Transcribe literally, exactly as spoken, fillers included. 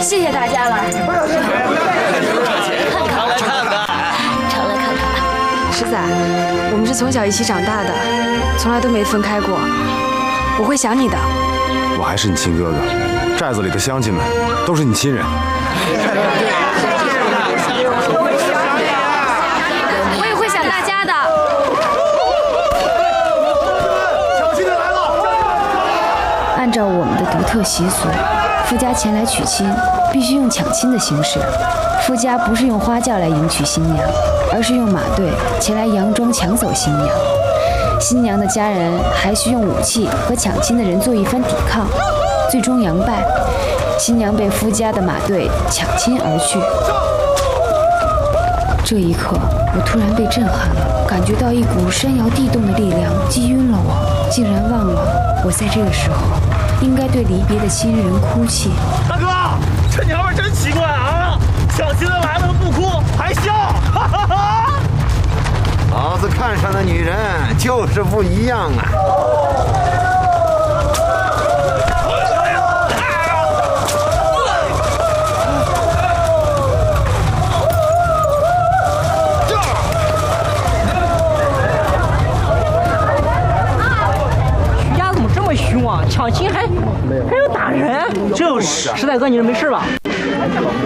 谢谢大家了。 常来看看， 常来看看。 石仔，我们是从小一起长大的，从来都没分开过。我会想你的。 我还是你亲哥哥，寨子里的乡亲们都是你亲人。 我也会想大家的。 抢亲的来了！ 按照我们的独特习俗，夫家前来娶亲，必须用抢亲的形式。夫家不是用花轿来迎娶新娘，而是用马队前来佯装抢走新娘。新娘的家人还需用武器和抢亲的人做一番抵抗，最终佯败，新娘被夫家的马队抢亲而去。这一刻，我突然被震撼了，感觉到一股山摇地动的力量击晕了我，竟然忘了我在这个时候应该对离别的亲人哭泣。 大哥，这娘们真奇怪啊！抢亲的来了不哭还笑，哈哈哈！ 老子看上的女人就是不一样啊！ 徐家怎么这么凶啊？抢亲还还要打人？ 就是啊， 石仔哥，你这没事吧？